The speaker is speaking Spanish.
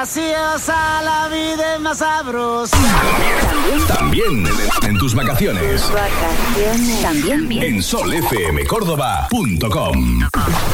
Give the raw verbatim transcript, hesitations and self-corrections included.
graciosa, la vida es más sabrosa. También, también en tus vacaciones. Vacaciones. También. En sol f m córdoba punto com.